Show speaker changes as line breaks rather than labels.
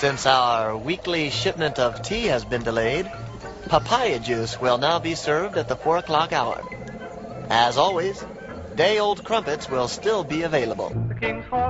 Since our weekly shipment of tea has been delayed, papaya juice will now be served at the 4 o'clock hour. As always, day-old crumpets will still be available.
The King's horse